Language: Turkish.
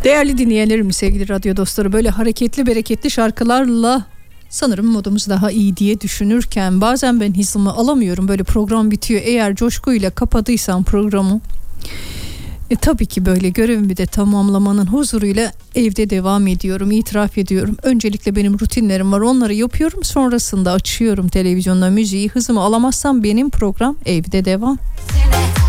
Değerli dinleyenlerim, sevgili radyo dostları, böyle hareketli bereketli şarkılarla sanırım modumuz daha iyi diye düşünürken bazen ben hizimi alamıyorum. Böyle program bitiyor. Eğer coşkuyla kapadıysam programı, tabii ki böyle görevimi de tamamlamanın huzuruyla evde devam ediyorum, itiraf ediyorum. Öncelikle benim rutinlerim var, onları yapıyorum. Sonrasında açıyorum televizyonda müziği. Hızımı alamazsam benim program evde devam.